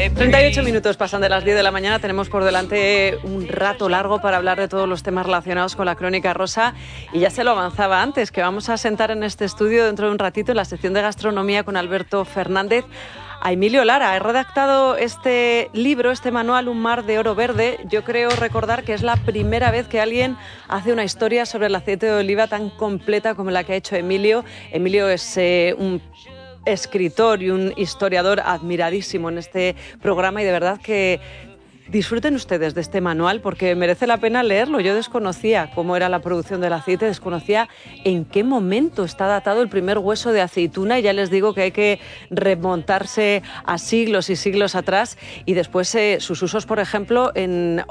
38 minutos pasan de las 10 de la mañana. Tenemos por delante un rato largo para hablar de todos los temas relacionados con la Crónica Rosa. Y ya se lo avanzaba antes, que vamos a sentar en este estudio dentro de un ratito en la sección de gastronomía con Alberto Fernández a Emilio Lara. He redactado este libro, este manual, Un mar de oro verde. Yo creo recordar que es la primera vez que alguien hace una historia sobre el aceite de oliva tan completa como la que ha hecho Emilio. Emilio es un escritor y un historiador admiradísimo en este programa y de verdad que disfruten ustedes de este manual porque merece la pena leerlo. Yo desconocía cómo era la producción del aceite, desconocía en qué momento está datado el primer hueso de aceituna y ya les digo que hay que remontarse a siglos y siglos atrás y después sus usos, por ejemplo, en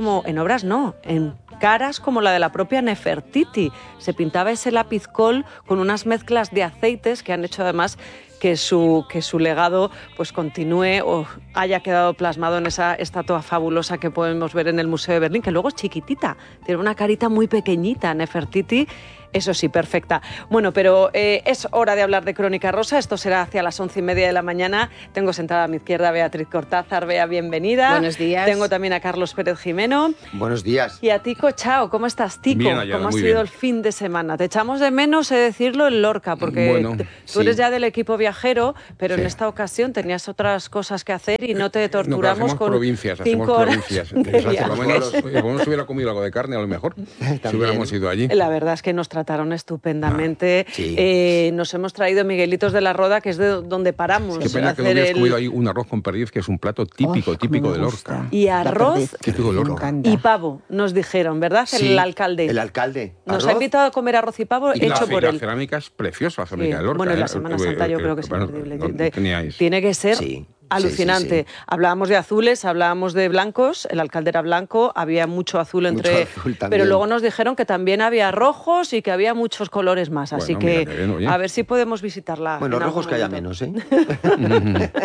caras como la de la propia Nefertiti. Se pintaba ese lápiz-col con unas mezclas de aceites que han hecho además que su legado pues continúe o haya quedado plasmado en esa estatua fabulosa que podemos ver en el Museo de Berlín, que luego es chiquitita, tiene una carita muy pequeñita, Nefertiti. Eso sí, perfecta. Bueno, pero es hora de hablar de Crónica Rosa. Esto será hacia las 11:30 de la mañana. Tengo sentada a mi izquierda a Beatriz Cortázar. Bea, bienvenida. Buenos días. Tengo también a Carlos Pérez Jimeno. Buenos días. Y a Tico Chao. ¿Cómo estás, Tico? Bien, Ayala, ¿Cómo ha muy sido bien. el fin de semana? Te echamos de menos, decirlo, en Lorca, porque Bueno, tú eres sí. ya del equipo viajero, pero Sí. en esta ocasión tenías otras cosas que hacer y no te No, pero torturamos hacemos con provincias, 5 hacemos horas provincias. de Entonces, viaje. por lo menos, oye, como no se hubiera comido algo de carne, a lo mejor, si hubiéramos ido allí. La verdad es que nos trataron estupendamente. sí. Nos hemos traído Miguelitos de la Roda, que es de donde paramos. Qué pena que no hacer hubieras el- comido ahí un arroz con perdiz, que es un plato típico, Ay, típico cómo de me Lorca. gusta. Y La arroz perdiz. Típico de Me Lorca. encanta. y pavo, nos dijeron, ¿verdad? Sí, El alcalde. El alcalde. Nos Arroz. ha invitado a comer arroz y pavo Y hecho por la él. cerámica es preciosa, la Sí. cerámica de Lorca. Bueno, y la ¿eh? Semana Santa yo creo que es bueno, imperdible. no teníais. Tiene que ser Sí, alucinante. sí, sí. Hablábamos de azules, hablábamos de blancos, el alcalde era blanco, había mucho azul entre... Mucho azul también. pero luego nos dijeron que también había rojos y que había muchos colores más, así Bueno, que mira qué bien, oye. a ver si podemos visitarla. Bueno, en algún rojos que haya momento. menos, ¿eh?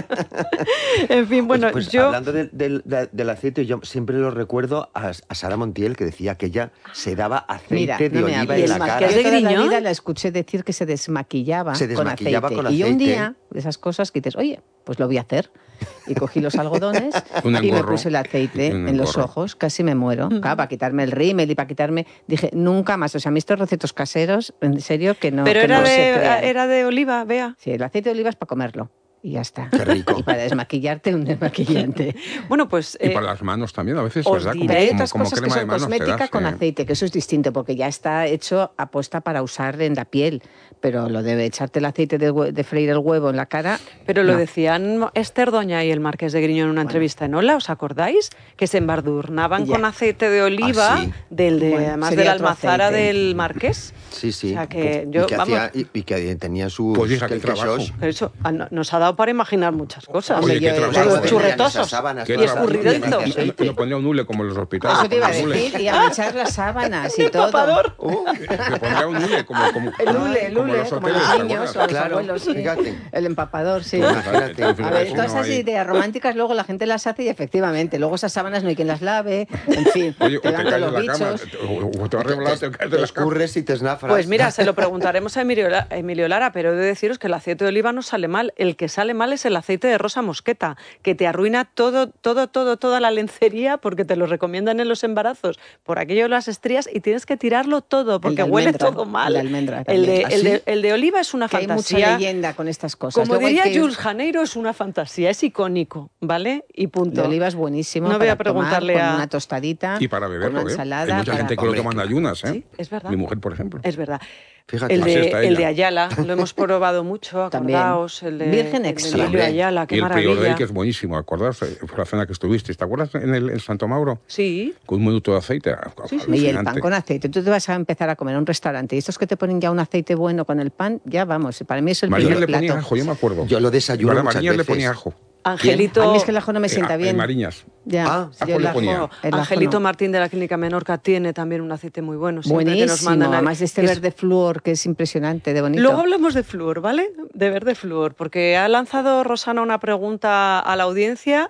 En fin, bueno, pues yo... hablando del aceite, yo siempre lo recuerdo a Sara Montiel, que decía que ella se daba aceite Mira, de no me oliva hables. en la el cara. Marqués Yo de toda la Griñón. vida la escuché decir que se desmaquillaba, Se desmaquillaba con con aceite. Y un aceite. día, de esas cosas que dices, oye, pues lo voy a hacer. Y cogí los algodones Un y me engorro. puse el aceite Un en los engorro. ojos, casi me muero. Claro, para quitarme el rímel y para quitarme... Dije, nunca más. O sea, a mí estos recetos caseros, en serio, que no, Pero que era, no se de, crean. era de oliva, vea. Sí, el aceite de oliva es para comerlo. Y ya está. Qué rico. Y para desmaquillarte, un desmaquillante. Bueno, pues... Y para las manos también, a veces, os ¿verdad? diré, Pero hay Como otras cosas que crema son de manos te cosmética das, con aceite, que eso es distinto, porque ya está hecho aposta para usar en la piel. Pero lo de echarte el aceite de freír el huevo en la cara... Pero lo no. decían Esther Doña y el Marqués de Griñón en una entrevista en Hola, ¿os acordáis? Que se embadurnaban Ya. con aceite de oliva, Ah, sí. Bueno, además de sería la otro almazara aceite. del Marqués. Sí, sí. O sea que yo, y, que vamos, y que tenía sus Pues hija, qué trabajo. quesos. pero eso nos ha dado para imaginar muchas cosas. Oye, qué yo- trabajo. Los churretosos Esas sábanas Qué y todas trabajo. escurridito. llenas de aceite. No ponía un hule como en los hospitales. Eso te iba a ponía un hule. decir, y a manchar las sábanas y todo. Tapador. Se ponía un hule como El hule, como los como hoteles, los ¿te niños acuerdas? o los Claro, abuelos. Sí. fíjate. El empapador, sí. Pues imagínate. A ver, Eso todas no esas hay. ideas románticas luego la gente las hace y efectivamente, luego esas sábanas no hay quien las lave, en fin, Oye, o te te dan caes todos de los la cama, bichos. o te vas revolado, te caes de Te la cama. escurres y te esnafras. Pues mira, se lo preguntaremos a Emilio Lara, pero he de deciros que el aceite de oliva no sale mal. El que sale mal es el aceite de rosa mosqueta, que te arruina toda la lencería porque te lo recomiendan en los embarazos por aquello de las estrías y tienes que tirarlo todo porque El de huele almendra, todo mal. el de almendra El de, también. ¿Ah, el de- sí? el de oliva es una Que hay mucha fantasía. leyenda con estas cosas. Como Luego hay diría que ir- Jules Janeiro, es una fantasía, es icónico, ¿vale? Y punto. de oliva es buenísimo. No voy a para tomar preguntarle con a- una tostadita. Y para con beberlo, una ¿eh? ensalada. Hay mucha para- gente que lo Hombre, toma en ayunas, ¿eh? Sí, es verdad. Mi mujer, por ejemplo. Es verdad. Fíjate. El Así de, está el ella. de Ayala, lo hemos probado mucho, También. acordaos. El de, Virgen el de extra. Emilio Hombre. Ayala, Y qué el prior de él, maravilla. que es buenísimo, ¿acordaos? Fue la cena que estuviste. ¿Te acuerdas en Santo Mauro? Sí. Con un minuto de aceite. Sí, sí. Y el pan Alucinante. con aceite. Tú te vas a empezar a comer a un restaurante y estos que te ponen ya un aceite bueno con el pan, ya vamos. Para mí es el Mariñas primer le ponía plato. ajo, yo me acuerdo. Yo lo desayuno ¿Verdad? muchas Mariñas le veces. ponía ajo. Angelito, A mí es que el ajo no me sienta bien. Mariñas. Ya, Ah, yo ajo el le ajo- ponía. el ajo Angelito no. Martín de la Clínica Menorca tiene también un aceite muy bueno. Siempre que nos Buenísimo, mandan además de este es- verde flúor que es impresionante, de bonito. Luego hablamos de flúor, ¿vale? De verde flúor, porque ha lanzado Rosana una pregunta a la audiencia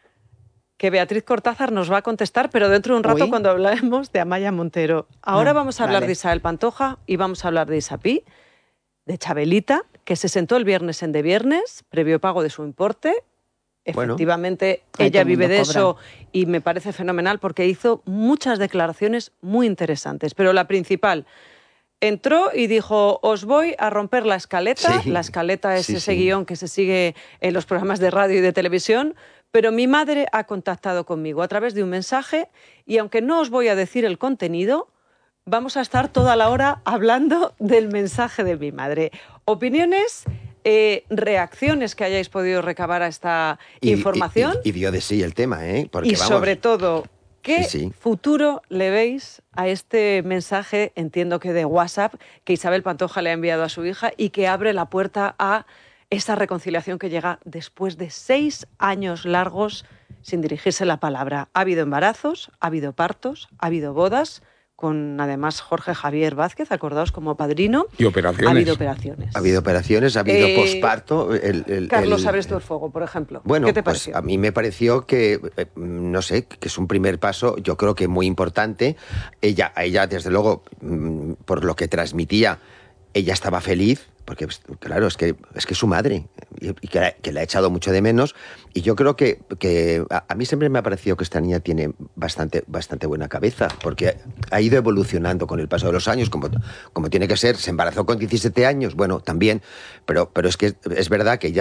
que Beatriz Cortázar nos va a contestar, pero dentro de un rato Uy. cuando hablemos de Amaya Montero. Ahora Ah, vamos a hablar vale. de Isabel Pantoja y vamos a hablar de Isapí, de Chabelita, que se sentó el viernes en De Viernes, previo pago de su importe, efectivamente, Bueno, ella todo el vive mundo de cobra. eso y me parece fenomenal porque hizo muchas declaraciones muy interesantes, pero la principal, entró y dijo, os voy a romper la escaleta. Sí, La escaleta es sí, ese sí. guión que se sigue en los programas de radio y de televisión, pero mi madre ha contactado conmigo a través de un mensaje y aunque no os voy a decir el contenido, vamos a estar toda la hora hablando del mensaje de mi madre. Opiniones, reacciones que hayáis podido recabar a esta información Y dio de sí el tema, ¿eh? Porque, y vamos, sobre todo, ¿qué Sí, sí. futuro le veis a este mensaje, entiendo que de WhatsApp, que Isabel Pantoja le ha enviado a su hija y que abre la puerta a esa reconciliación que llega después de 6 años largos sin dirigirse la palabra? Ha habido embarazos, ha habido partos, ha habido bodas, con además Jorge Javier Vázquez, acordaos, como padrino. Y operaciones. Ha habido operaciones. Ha habido operaciones, ha habido posparto. Carlos Abreste Fuego, por ejemplo. Bueno, ¿Qué te pues pareció? a mí me pareció que, no sé, que es un primer paso, yo creo que muy importante. Ella, desde luego, por lo que transmitía, ella estaba feliz, porque, claro, es que es su madre, y que la ha echado mucho de menos. Y yo creo que a mí siempre me ha parecido que esta niña tiene bastante buena cabeza, porque ha ido evolucionando con el paso de los años, como tiene que ser. Se embarazó con 17 años, bueno, también, pero es que es verdad que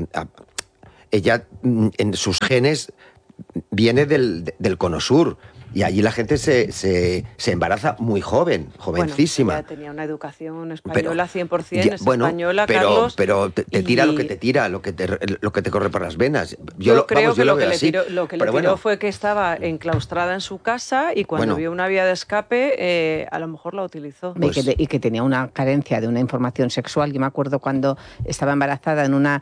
ella en sus genes viene del Cono Sur. Y allí la gente se embaraza muy joven, jovencísima. Bueno, ella tenía una educación española 100%, es bueno, española, pero, Carlos. Pero te tira lo que te tira, lo que te corre por las venas. Yo creo que lo lo que veo le así. tiró fue que estaba enclaustrada en su casa y cuando vio una vía de escape, a lo mejor la utilizó. Y que tenía una carencia de una información sexual. Yo me acuerdo cuando estaba embarazada en una...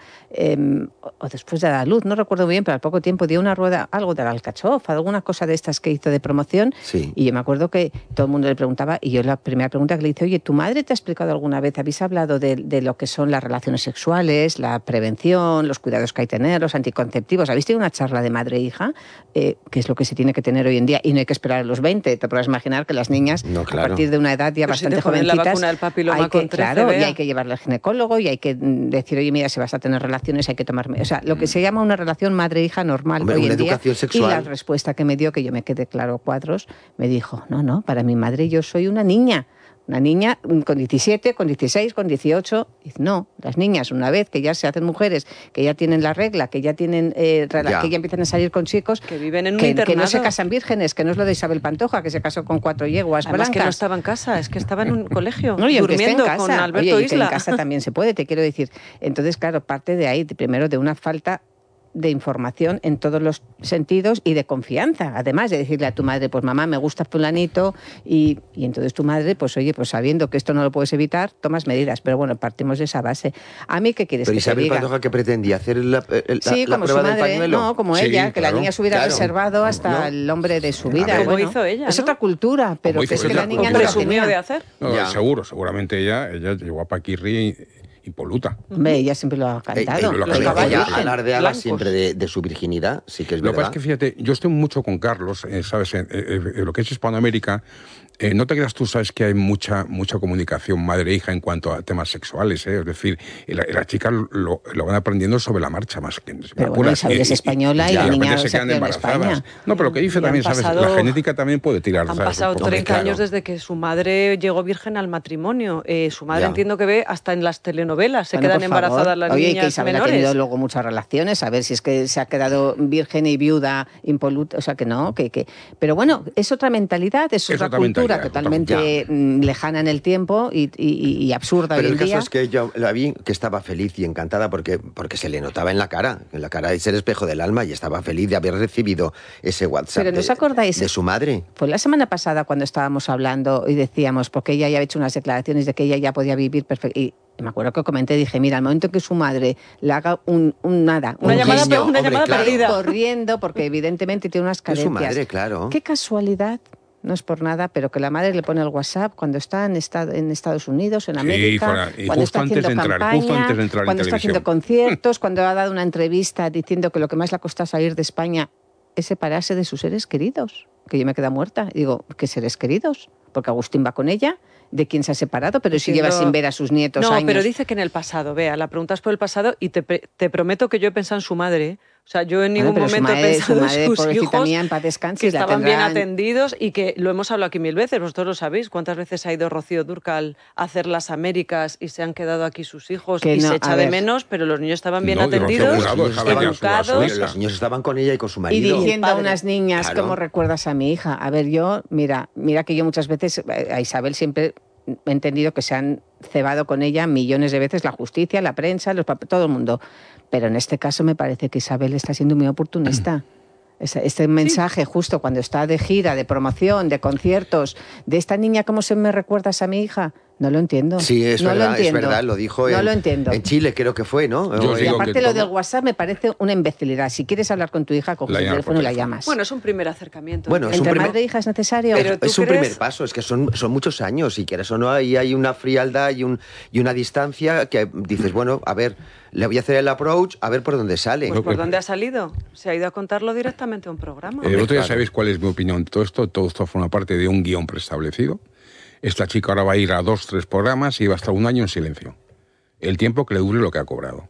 o después de dar luz, no recuerdo bien, pero al poco tiempo dio una rueda, algo de la alcachofa, alguna cosa de estas que hizo de promoción. Sí. Y yo me acuerdo que todo el mundo le preguntaba, y yo la primera pregunta que le hice, oye, ¿tu madre te ha explicado alguna vez, habéis hablado de lo que son las relaciones sexuales, la prevención, los cuidados que hay que tener, los anticonceptivos? ¿Habéis tenido una charla de madre e hija? ¿Qué es lo que se tiene que tener hoy en día? Y no hay que esperar a los 20. Te podrás imaginar que las niñas, No, claro, a partir de una edad ya pero bastante si te ponen jovencitas, la vacuna del papiloma con 13, claro, vea. y hay que llevarle al ginecólogo y hay que decir, oye, mira, si vas a tener relaciones hay que tomar... O sea, lo que se llama una relación madre-hija normal. Hombre, hoy una en día. educación sexual. Y la respuesta que me dio, que yo me quedé claro cuadros, me dijo, no, para mi madre yo soy una niña con 17, con 16, con 18. Dice, no, las niñas, una vez que ya se hacen mujeres, que ya tienen la regla, que ya tienen que ya empiezan a salir con chicos, que viven en un que internado, no se casan vírgenes, que no es lo de Isabel Pantoja, que se casó con 4 yeguas además blancas. que no estaba en casa, es que estaba en un colegio, No, y durmiendo en casa, con Alberto oye, y que Isla. en casa también se puede, te quiero decir. Entonces, claro, parte de ahí, primero de una falta de información en todos los sentidos y de confianza, además de decirle a tu madre, pues mamá, me gusta fulanito, y entonces tu madre, pues oye, pues sabiendo que esto no lo puedes evitar, tomas medidas, pero bueno, partimos de esa base. ¿A mí qué quieres pero que Isabel te diga? Pantoja, ¿qué pretendía? ¿Hacer la como prueba su del madre, pañuelo? no, como Sí, ella, que la claro. niña se hubiera Claro. reservado hasta No. el hombre de su A vida. ver, como hizo ella, es ¿no? otra cultura, pero Como que hizo es que ella. la niña O no la presumió tenía. de hacer. No, Ya. seguramente ella llegó a Paquirri impoluta. Hombre, ella siempre lo ha cantado. lo los que caballos. Ella virgen, alardeaba blancos. siempre de su virginidad, sí que es Lo que verdad. pasa es que, fíjate, yo estoy mucho con Carlos, ¿sabes? Lo que es Hispanoamérica, no te creas tú, sabes que hay mucha comunicación madre-hija en cuanto a temas sexuales, ¿eh? Es decir, las chicas lo van aprendiendo sobre la marcha más que... Pero bueno, Isabel es española y la de repente niña se se quedan crió en embarazadas. España. No, pero lo que dice Y también, han ¿sabes? pasado- La genética también puede tirar. Han ¿sabes? pasado Un poco. 30 claro. años desde que su madre llegó virgen al matrimonio. Su madre Ya. entiendo que ve hasta en las telenovelas, se Bueno, quedan por favor. embarazadas las Oye, y que niñas Isabel ha menores. tenido luego muchas relaciones, a ver si es que se ha quedado virgen y viuda, impoluta, o sea que no, pero bueno, es otra mentalidad, es otra cultura mentalidad, totalmente lejana en el tiempo y absurda Pero hoy el en día. caso es que yo la vi que estaba feliz y encantada porque se le notaba en la cara es el espejo del alma, y estaba feliz de haber recibido ese WhatsApp Pero ¿no os acordáis? de su madre. Pues la semana pasada cuando estábamos hablando y decíamos, porque ella ya había hecho unas declaraciones de que ella ya podía vivir perfecto, y me acuerdo que comenté, dije, mira, al momento en que su madre le haga una Una llamada, guiño, una hombre, llamada claro. perdida. corriendo, porque evidentemente tiene unas Es carencias. su madre, claro. Qué casualidad, no es por nada, pero que la madre le pone el WhatsApp cuando está en Estados Unidos, en América, y cuando justo está antes haciendo de entrar, campaña, justo antes de entrar en cuando está haciendo televisión. conciertos, cuando ha dado una entrevista diciendo que lo que más le ha costado salir de España es separarse de sus seres queridos, que yo me quedo muerta. Y digo, ¿qué seres queridos? Porque Agustín va con ella, ¿de quién se ha separado? Pero si lleva sin ver a sus nietos No, años. pero dice que en el pasado, vea, la pregunta es por el pasado y te prometo que yo he pensado en su madre. O sea, yo en ningún momento he pensado en sus hijos mía, en paz descanse, que estaban bien tendrán... atendidos y que lo hemos hablado aquí 1000 veces, vosotros lo sabéis, cuántas veces ha ido Rocío Dúrcal a hacer las Américas y se han quedado aquí sus hijos que y no, se echa de menos, pero los niños estaban bien atendidos, educados. Los niños estaban con ella y con su marido. Y diciendo a unas niñas, Claro. ¿cómo recuerdas a mi hija? A ver, yo, mira que yo muchas veces, a Isabel siempre he entendido que se han cebado con ella millones de veces la justicia, la prensa, todo el mundo. Pero en este caso me parece que Isabel está siendo muy oportunista. Este mensaje justo cuando está de gira, de promoción, de conciertos, de esta niña, ¿cómo se me recuerdas a mi hija? No lo entiendo. Sí, es no verdad, lo entiendo. es verdad, lo dijo no lo entiendo. en Chile, creo que fue, ¿no? Yo Y digo aparte que lo todo- del WhatsApp me parece una imbecilidad. Si quieres hablar con tu hija, coges La el llamas por teléfono y la teléfono. llamas. Bueno, es un primer acercamiento. Bueno, es un ¿Entre primer- madre e hija es necesario? Pero ¿tú es un crees? primer paso, es que son muchos años, si quieres o no, ahí hay una frialdad y una distancia que dices, bueno, a ver, le voy a hacer el approach, a ver por dónde sale. Pues ¿por dónde ha salido? Se ha ido a contarlo directamente a un programa. Otro día Claro. sabéis cuál es mi opinión de todo esto. Todo esto forma parte de un guión preestablecido. Esta chica ahora va a ir a 2, 3 programas y va a estar un año en silencio. El tiempo que le dure lo que ha cobrado.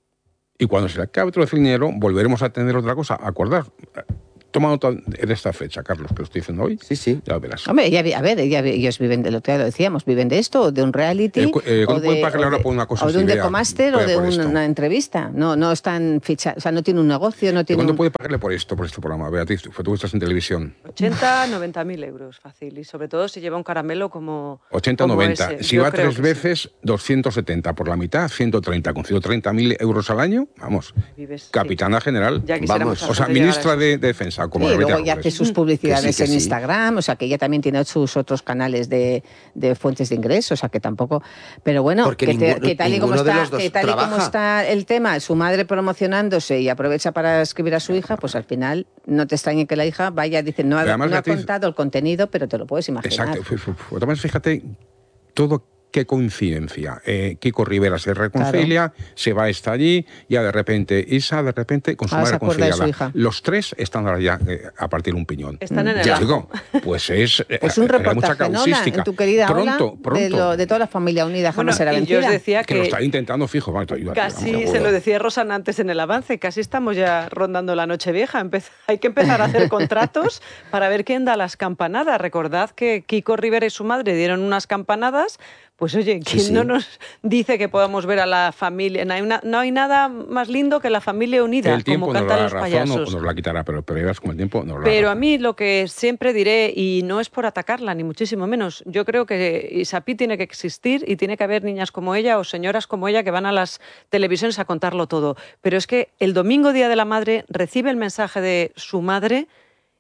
Y cuando se le acabe todo el dinero, volveremos a tener otra cosa. Acordar. Toma nota de esta fecha, Carlos, que lo estoy diciendo hoy. Sí, sí. Ya lo verás. Hombre, ellos viven de lo que decíamos, viven de esto, o de un reality, ¿Cuánto puede pagarle ahora por una cosa o de un así, Bea? Decomaster, o Vaya de por esto. una entrevista. No están fichados, o sea, no tiene un negocio, no tiene ¿Cuánto un... puede pagarle por este programa, Beatriz? Tú estás en televisión. 80, 90.000 euros, fácil. Y sobre todo si lleva un caramelo como 80 o como 90. ese. Si Yo va creo 3 que veces, 270. Por la mitad, 130. Con 130.000 euros al año, vamos. Vives, sí. Capitana general. Ya quisiera Vamos. mucha O sea, gente llegar a ministra eso. de Defensa. Como Sí, Loreta luego ya Robles. hace sus publicidades que en sí. Instagram, o sea, que ella también tiene sus otros canales de fuentes de ingresos, o sea, que tampoco... Pero bueno, Porque que tal y como ninguno de está, los dos que tal y como trabaja. está el tema, su madre promocionándose y aprovecha para escribir a su hija, pues al final no te extrañe que la hija vaya, dice, no Pero además, ha Beatriz- contado el contenido, pero te lo puedes imaginar. Exacto. Además, fíjate, todo qué coincidencia. Kiko Rivera se reconcilia, se va hasta allí, ya de repente, Isa de repente con su Ahora madre se acuerda de su reconciliada. hija. Los tres están ahora ya a partir un piñón. Están en el Ya ajo. digo, pues es Pues un mucha reportaje, ¿no? causística. En tu querida pronto, Ola, de toda la familia unida, Bueno, jamás será y yo vencida. os decía que lo que está intentando fijo. Vale, te ayuda, casi, vamos, se lo decía Rosana antes en el avance, casi estamos ya rondando la noche vieja. Hay que empezar a hacer contratos para ver quién da las campanadas. Recordad que Kiko Rivera y su madre dieron unas campanadas. Pues oye, ¿quién sí. no nos dice que podamos ver a la familia? No hay nada más lindo que la familia unida, el tiempo como nos cantan da los razón payasos. o nos la quitará, pero verás como el tiempo nos la Pero da a mí lo que siempre diré, y no es por atacarla, ni muchísimo menos, yo creo que Isapi tiene que existir y tiene que haber niñas como ella o señoras como ella que van a las televisiones a contarlo todo. Pero es que el domingo, Día de la Madre, recibe el mensaje de su madre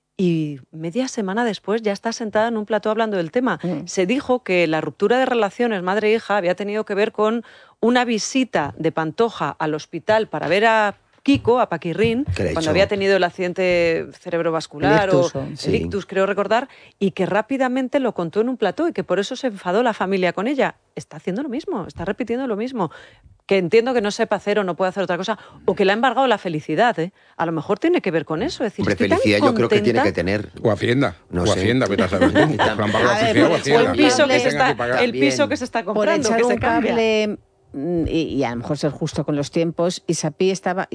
y media semana después ya está sentada en un plató hablando del tema. Se dijo que la ruptura de relaciones madre-hija había tenido que ver con una visita de Pantoja al hospital para ver a Kiko, a Paquirrín, ¿Qué le ha cuando hecho? había tenido el accidente cerebrovascular El ictus, o sí. el ictus, creo recordar, y que rápidamente lo contó en un plató y que por eso se enfadó la familia con ella. Está haciendo lo mismo, está repitiendo lo mismo. Que entiendo que no sepa hacer o no puede hacer otra cosa, o que le ha embargado la felicidad, ¿eh? A lo mejor tiene que ver con eso. Es decir, Hombre, estoy tan felicidad yo creo que tiene contenta. que tener. O Hacienda. No o sé. Hacienda, vete a saber tú. Y también- Plan para la A ver, oficina o por Hacienda. El piso, que Que se tenga está, que pagar. el piso que se está Por comprando, echar que un se cambia. cable y a lo mejor ser justo con los tiempos, Isapi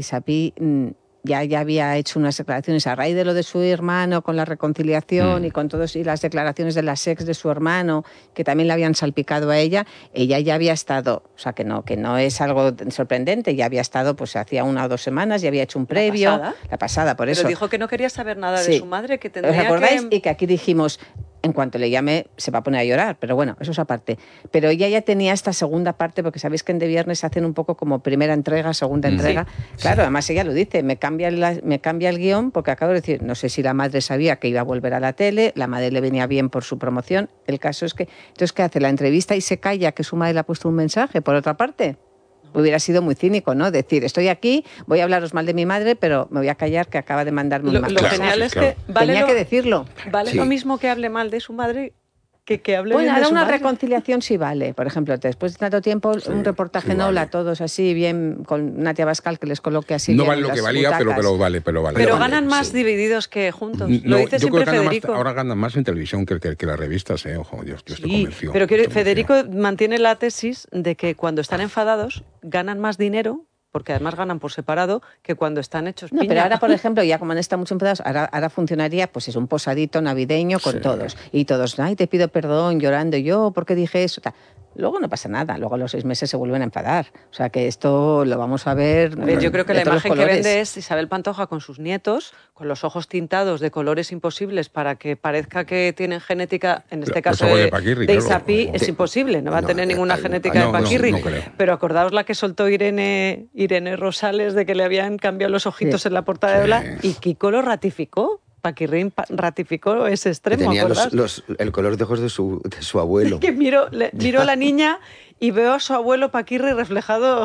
ya había hecho unas declaraciones a raíz de lo de su hermano con la reconciliación y con todos y las declaraciones de las ex de su hermano que también le habían salpicado a ella ya había estado, o sea que no es algo sorprendente, ya había estado pues hacía 1 o 2 semanas, ya había hecho un previo, la pasada por Pero eso. dijo que no quería saber nada de Sí. su madre, que ¿Os tendría acordáis? que... Y que aquí dijimos, en cuanto le llame, se va a poner a llorar, pero bueno, eso es aparte. Pero ella ya tenía esta segunda parte, porque sabéis que en De Viernes hacen un poco como primera entrega, segunda entrega. Claro, además ella lo dice, me cambia el guión, porque acabo de decir, no sé si la madre sabía que iba a volver a la tele, la madre le venía bien por su promoción, el caso es que, entonces, ¿qué hace? La entrevista y se calla que su madre le ha puesto un mensaje, por otra parte. Hubiera sido muy cínico, ¿no? Decir, estoy aquí, voy a hablaros mal de mi madre, pero me voy a callar que acaba de mandarme un Lo mensaje. Claro, genial sí, es claro. que vale, Tenía que decirlo. vale Sí. lo mismo que hable mal de su madre que hable Bueno, bien de ahora su una madre. reconciliación sí vale. Por ejemplo, después de tanto tiempo, un reportaje sí no vale. a todos así, bien, con Natia Bascal, que les coloque así No bien vale en lo que las valía, pero butacas. vale. Pero vale, ganan más sí. divididos que juntos. No, Lo dice yo siempre creo que Federico. ahora ganan más en televisión que las revistas, ¿eh? Ojo, yo estoy Sí, convencido. pero estoy convencido. Federico mantiene la tesis de que cuando están enfadados ganan más dinero porque además ganan por separado, que cuando están hechos No, piña. pero ahora, por ejemplo, ya como han estado mucho enfadados, ahora funcionaría, pues es un posadito navideño con todos. Y todos, ay, te pido perdón, llorando yo, ¿por qué dije eso? Luego no pasa nada, luego a los 6 meses se vuelven a enfadar. O sea que esto lo vamos a ver. Yo creo que de la todos los imagen que colores. vende es Isabel Pantoja con sus nietos, con los ojos tintados de colores imposibles para que parezca que tienen genética, en este Los caso ojos de de Paquirri, claro. Isapí, es imposible, no va a tener ninguna genética de no, Paquirri. no creo. Pero acordaos la que soltó Irene Rosales de que le habían cambiado los ojitos Sí. en la portada de Bla, y Kiko lo ratificó. Paquirrín ratificó ese extremo. Tenía ¿acordaos? el color de ojos de su abuelo. Que miro a la niña y veo a su abuelo Paquirri reflejado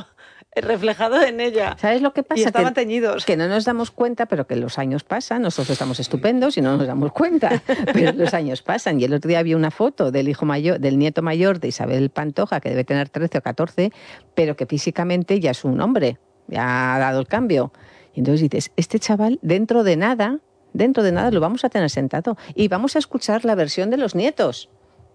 en ella. ¿Sabes lo que pasa? Y estaban teñidos. Que no nos damos cuenta, pero que los años pasan, nosotros estamos estupendos y no nos damos cuenta, pero los años pasan. Y el otro día vi una foto del hijo mayor, del nieto mayor de Isabel Pantoja, que debe tener 13 o 14, pero que físicamente ya es un hombre, ya ha dado el cambio. Y entonces dices, este chaval dentro de nada lo vamos a tener sentado y vamos a escuchar la versión de los nietos.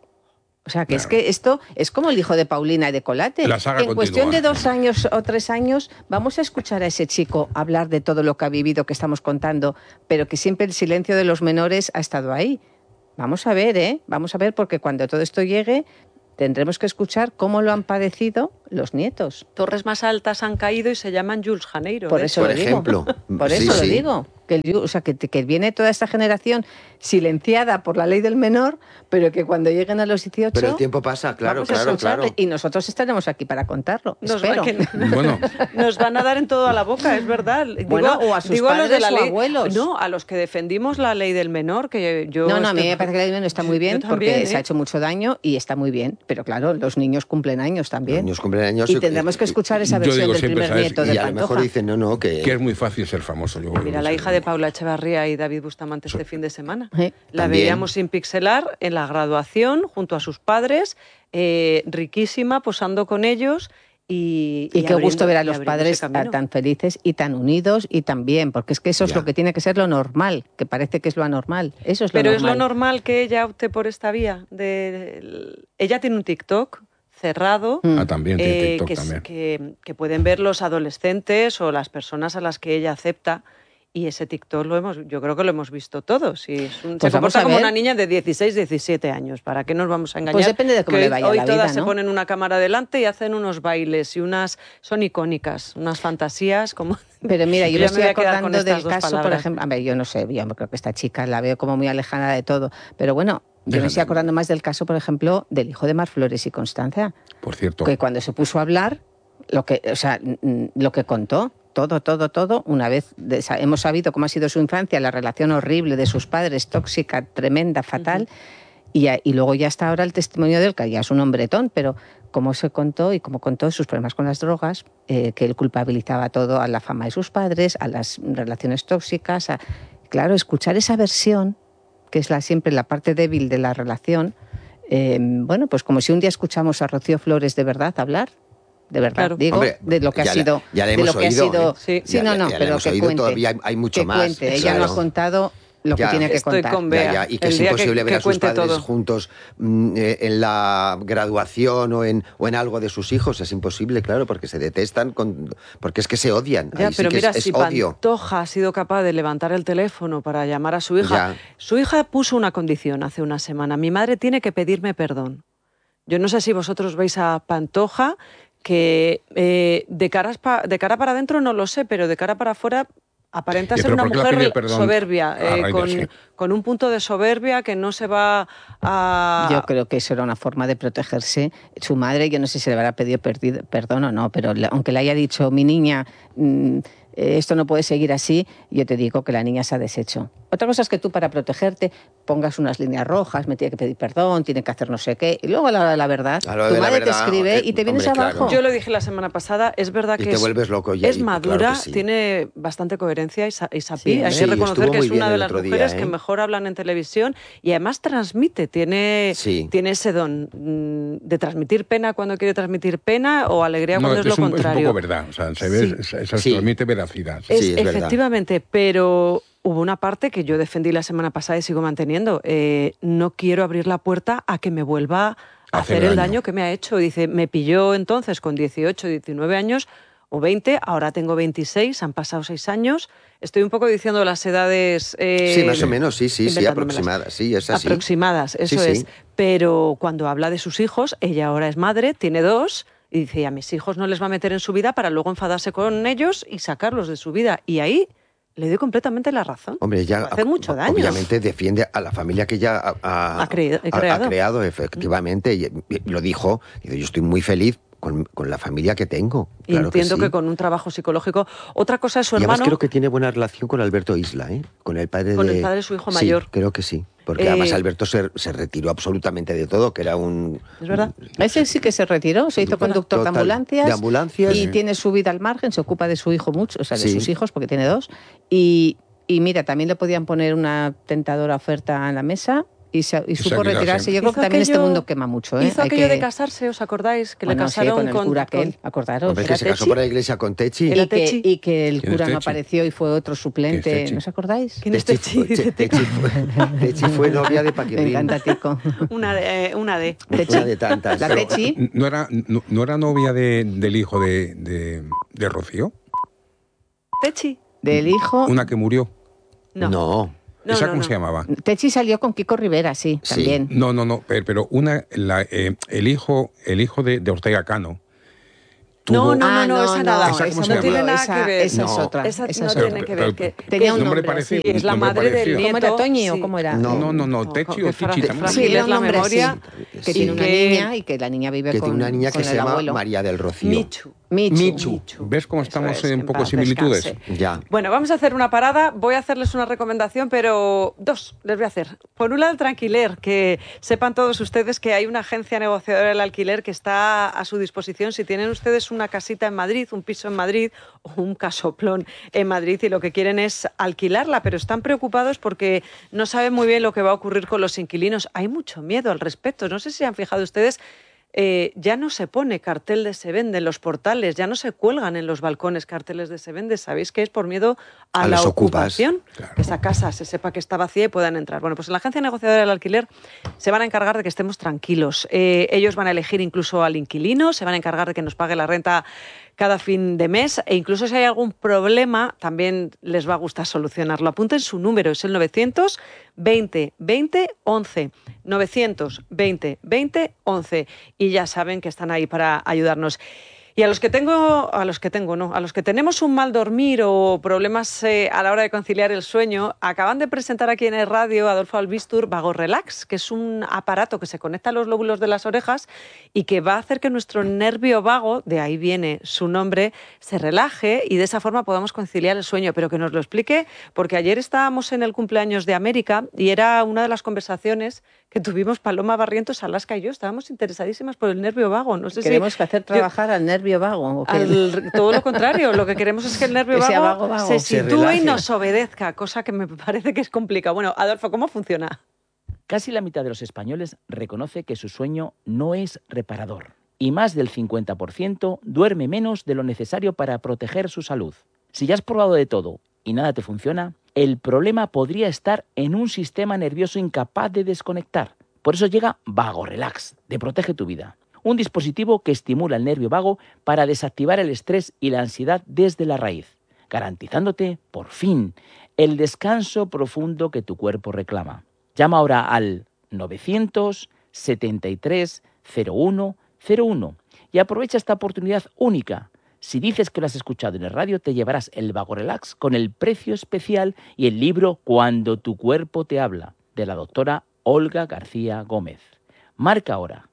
O sea, que Claro. es que esto es como el hijo de Paulina y de Colate. La saga Que en cuestión de continúa. 2 años o 3 años vamos a escuchar a ese chico hablar de todo lo que ha vivido, que estamos contando, pero que siempre el silencio de los menores ha estado ahí. Vamos a ver, ¿eh? Vamos a ver, porque cuando todo esto llegue tendremos que escuchar cómo lo han padecido los nietos. Torres más altas han caído y se llaman Jules Janeiro. Por de eso Por lo digo. ejemplo. Por Sí, eso lo sí. digo. O sea, que viene toda esta generación silenciada por la ley del menor, pero que cuando lleguen a los 18... Pero el tiempo pasa, claro, vamos a claro, escucharle, claro. y nosotros estaremos aquí para contarlo. Nos, espero. Bueno. nos van a dar en todo a la boca, es verdad. Bueno, o a sus los de padres la o ley, abuelos. No, a los que defendimos la ley del menor, que yo... No, a mí me parece que la ley del menor está muy bien, Yo también, porque se ha hecho mucho daño y está muy bien. Pero claro, los niños cumplen años también. Los niños cumplen años y tendremos que escuchar esa yo versión digo del siempre, primer ¿sabes? nieto de Y a lo mejor Pantoja. dicen, no, que... Que es muy fácil ser famoso. Yo creo Mira, que la sí. hija de Paula Echevarría y David Bustamante este fin de semana. La También. veíamos sin pixelar en la graduación junto a sus padres, riquísima, posando con ellos. Y qué gusto ver a y los abriendo padres ese camino. tan felices y tan unidos y tan bien, porque es que eso es Ya. lo que tiene que ser lo normal, que parece que es lo anormal. Eso es lo Pero normal. es lo normal que ella opte por esta vía. Ella tiene un TikTok cerrado. Ah, también tiene TikTok que, también. que pueden ver los adolescentes o las personas a las que ella acepta. Y ese TikTok yo creo que lo hemos visto todos. Y se Pues vamos comporta a como ver. una niña de 16, 17 años. ¿Para qué nos vamos a engañar? Pues depende de cómo Que le vaya hoy la todas vida, se ¿no? ponen una cámara delante y hacen unos bailes y son icónicas, unas fantasías como... Pero mira, yo Ya me me estoy voy a quedar con acordando estas del dos caso, por palabras. ejemplo, a ver, yo no sé, yo creo que esta chica la veo como muy alejada de todo, pero bueno, yo me estoy acordando más del caso, por ejemplo, del hijo de Mar Flores y Constanza, Por cierto. que cuando se puso a hablar, lo que contó, todo, una vez hemos sabido cómo ha sido su infancia, la relación horrible de sus padres, tóxica, tremenda, fatal, y luego ya está ahora el testimonio de él, que ya es un hombretón, pero cómo se contó y cómo contó sus problemas con las drogas, que él culpabilizaba todo a la fama de sus padres, a las relaciones tóxicas, claro, escuchar esa versión, que es siempre la parte débil de la relación, bueno, pues como si un día escuchamos a Rocío Flores de verdad hablar, de verdad, Claro. digo, Hombre, de lo que ha ya sido. ya la de hemos lo que oído, ha sido. ¿eh? Sí. Sí, Ya no, la- no, ya la pero hemos que oído, cuente. todavía hay mucho que más, cuente. Ella no claro. ha contado lo que Ya. tiene que Estoy contar. con Bea. Ya, y que El es día imposible que ver a sus cuente padres todo. juntos en la graduación o en algo de sus hijos. Es imposible, claro, porque se detestan, porque es que se odian. Ya, Ahí sí pero que mira, es si odio. Pantoja ha sido capaz de levantar el teléfono para llamar a su hija, Ya. su hija puso una condición hace una semana. Mi madre tiene que pedirme perdón. Yo no sé si vosotros veis a Pantoja, que de cara para adentro no lo sé, pero de cara para afuera aparenta Ya, ser pero una ¿por qué le ha mujer pedido perdón soberbia, a raíz de así? con un punto de soberbia que no se va a... Yo creo que eso era una forma de protegerse. Su madre, yo no sé si le habrá pedido perdón o no, pero aunque le haya dicho, mi niña, esto no puede seguir así, yo te digo que la niña se ha deshecho. Otra cosa es que tú, para protegerte, pongas unas líneas rojas, me tiene que pedir perdón, tiene que hacer no sé qué, y luego a la hora de la verdad, A la hora tu de la madre te verdad, escribe y te vienes hombre, abajo. claro. Yo lo dije la semana pasada, es verdad Y que te vuelves loco ya, es y madura, claro que sí. tiene bastante coherencia Isapí. Sí, Hay sí, que reconocer estuvo que muy es bien una de el las otro día, mujeres ¿eh? que mejor hablan en televisión y además transmite, tiene ese don de transmitir pena cuando quiere transmitir pena o alegría cuando es lo es un contrario. poco verdad. O sea, se ve, se Sí. transmite veracidad. Sí, es verdad. Efectivamente, pero hubo una parte que yo defendí la semana pasada y sigo manteniendo. No quiero abrir la puerta a que me vuelva a hacer el daño que me ha hecho. Dice, me pilló entonces con 18, 19 años. o 20, ahora tengo 26, han pasado 6 años. Estoy un poco diciendo las edades... sí, más o menos, sí, aproximadas, sí, es así. Aproximadas, eso sí, es. Sí. Pero cuando habla de sus hijos, ella ahora es madre, tiene 2, y dice, a mis hijos no les va a meter en su vida para luego enfadarse con ellos y sacarlos de su vida. Y ahí le doy completamente la razón. Hombre, ella hacer mucho daño. Obviamente defiende a la familia que ella ha creado, efectivamente. Y lo dijo, yo estoy muy feliz con la familia que tengo. Y claro entiendo que, sí. que con un trabajo psicológico. Otra cosa es su y hermano. Además creo que tiene buena relación con Alberto Isla, con el padre de su hijo mayor. Sí, creo que sí. Porque además Alberto se retiró absolutamente de todo, que era un... ¿Es verdad? Ese sí que se retiró, se hizo conductor de ambulancias. Y tiene su vida al margen, se ocupa de su hijo mucho, o sea, de sus hijos, porque tiene 2. Y mira, también le podían poner una tentadora oferta en la mesa y supo retirarse. Yo creo que también este mundo quema mucho. Hizo aquello de casarse, ¿os acordáis? Que le casaron con el cura aquel, acordaros. Hombre, que se casó por la iglesia con Techi. Y que el cura no apareció y fue otro suplente. ¿No os acordáis? ¿Quién es Techi? Techi fue novia de Paquirrín. Me encanta, Tico. Una de. Una de tantas. La Techi. ¿No era novia del hijo de Rocío? ¿Techi? Del hijo. Una que murió. No. ¿Esa cómo se llamaba? Techi salió con Kiko Rivera, sí, también. No, pero el hijo de Ortega Cano. No, esa nada. ¿Esa no tiene nada que ver. Esa es otra. Esa no tiene que ver. Tenía un nombre parecido. Es la madre del nieto. ¿Cómo era, Toñi o cómo era? No, Techi o Tichi también. Sí, era una memoria. Que tiene una niña y que la niña vive con tiene una niña que se llama María del Rocío. Michu. ¿Ves cómo estamos en un poco similitudes? Ya. Bueno, vamos a hacer una parada. Voy a hacerles una recomendación, pero 2 les voy a hacer. Por un lado, el Tranquiler, que sepan todos ustedes que hay una agencia negociadora del alquiler que está a su disposición. Si tienen ustedes una casita en Madrid, un piso en Madrid o un casoplón en Madrid y lo que quieren es alquilarla, pero están preocupados porque no saben muy bien lo que va a ocurrir con los inquilinos. Hay mucho miedo al respecto. No sé si han fijado ustedes. Ya no se pone cartel de se vende en los portales, ya no se cuelgan en los balcones carteles de se vende. ¿Sabéis que es por miedo a la ocupación? Claro. Que esa casa se sepa que está vacía y puedan entrar. Bueno, pues en la agencia negociadora del alquiler se van a encargar de que estemos tranquilos. Ellos van a elegir incluso al inquilino, se van a encargar de que nos pague la renta cada fin de mes e incluso si hay algún problema también les va a gustar solucionarlo. Apunten su número, es el 920 20 11. 920 20 11 y ya saben que están ahí para ayudarnos. Y a los que tenemos un mal dormir o problemas a la hora de conciliar el sueño, acaban de presentar aquí en el radio Adolfo Albistur Vago Relax, que es un aparato que se conecta a los lóbulos de las orejas y que va a hacer que nuestro nervio vago, de ahí viene su nombre, se relaje y de esa forma podamos conciliar el sueño. Pero que nos lo explique, porque ayer estábamos en el cumpleaños de América y era una de las conversaciones que tuvimos Paloma Barrientos, Alaska y yo. Estábamos interesadísimas por el nervio vago. No sé queremos hacer trabajar al nervio vago. Todo lo contrario, lo que queremos es que el nervio vago se sitúe y nos obedezca, cosa que me parece que es complicado. Bueno, Adolfo, ¿cómo funciona? Casi la mitad de los españoles reconoce que su sueño no es reparador y más del 50% duerme menos de lo necesario para proteger su salud. Si ya has probado de todo y nada te funciona, el problema podría estar en un sistema nervioso incapaz de desconectar. Por eso llega Vago Relax, de Protege tu Vida. Un dispositivo que estimula el nervio vago para desactivar el estrés y la ansiedad desde la raíz, garantizándote, por fin, el descanso profundo que tu cuerpo reclama. Llama ahora al 973 01 01 y aprovecha esta oportunidad única. Si dices que lo has escuchado en el radio, te llevarás el Vago Relax con el precio especial y el libro Cuando tu cuerpo te habla, de la doctora Olga García Gómez. Marca ahora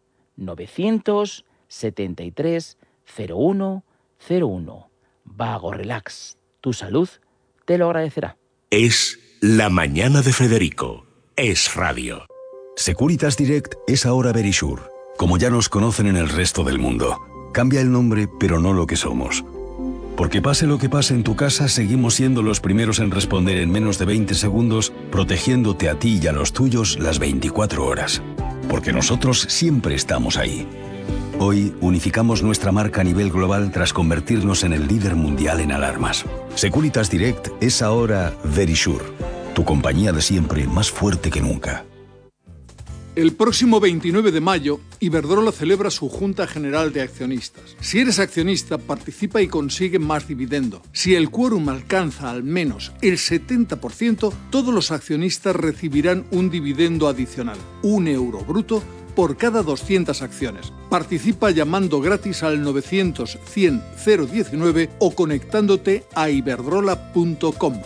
973 01 01. Vago Relax. Tu salud te lo agradecerá. Es La Mañana de Federico. Es radio. Securitas Direct es ahora Verisure, como ya nos conocen en el resto del mundo. Cambia el nombre, pero no lo que somos. Porque pase lo que pase en tu casa, seguimos siendo los primeros en responder en menos de 20 segundos, protegiéndote a ti y a los tuyos las 24 horas. Porque nosotros siempre estamos ahí. Hoy unificamos nuestra marca a nivel global tras convertirnos en el líder mundial en alarmas. Securitas Direct es ahora Verisure, tu compañía de siempre más fuerte que nunca. El próximo 29 de mayo, Iberdrola celebra su Junta General de Accionistas. Si eres accionista, participa y consigue más dividendo. Si el quórum alcanza al menos el 70%, todos los accionistas recibirán un dividendo adicional, €1 bruto, por cada 200 acciones. Participa llamando gratis al 900 100 019 o conectándote a iberdrola.com.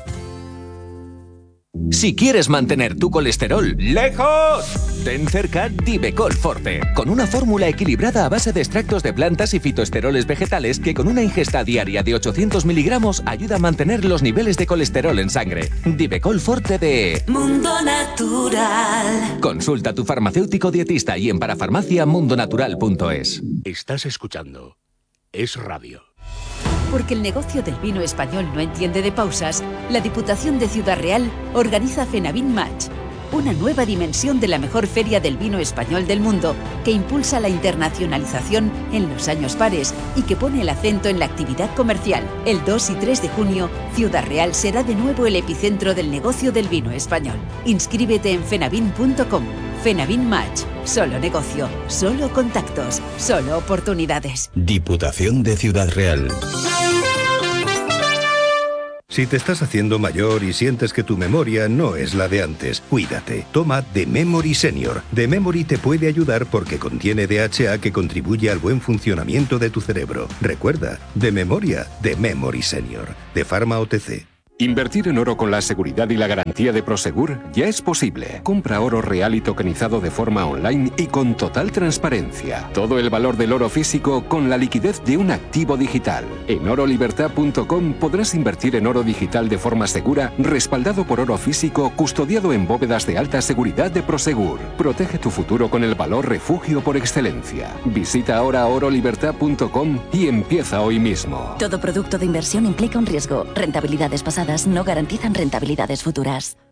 Si quieres mantener tu colesterol lejos, ten cerca Divecol Forte, con una fórmula equilibrada a base de extractos de plantas y fitoesteroles vegetales que con una ingesta diaria de 800 miligramos ayuda a mantener los niveles de colesterol en sangre. Divecol Forte de Mundo Natural. Consulta a tu farmacéutico dietista y en parafarmacia.mundonatural.es. Estás escuchando Es Radio. Porque el negocio del vino español no entiende de pausas, la Diputación de Ciudad Real organiza Fenavin Match, una nueva dimensión de la mejor feria del vino español del mundo, que impulsa la internacionalización en los años pares y que pone el acento en la actividad comercial. El 2 y 3 de junio, Ciudad Real será de nuevo el epicentro del negocio del vino español. Inscríbete en fenavin.com. Fenavin Match. Solo negocio, solo contactos, solo oportunidades. Diputación de Ciudad Real. Si te estás haciendo mayor y sientes que tu memoria no es la de antes, cuídate. Toma The Memory Senior. The Memory te puede ayudar porque contiene DHA que contribuye al buen funcionamiento de tu cerebro. Recuerda, de memoria, The Memory Senior. De Pharma OTC. Invertir en oro con la seguridad y la garantía de Prosegur ya es posible. Compra oro real y tokenizado de forma online y con total transparencia. Todo el valor del oro físico con la liquidez de un activo digital. En orolibertad.com podrás invertir en oro digital de forma segura, respaldado por oro físico, custodiado en bóvedas de alta seguridad de Prosegur. Protege tu futuro con el valor refugio por excelencia. Visita ahora orolibertad.com y empieza hoy mismo. Todo producto de inversión implica un riesgo. Rentabilidades pasadas no garantizan rentabilidades futuras.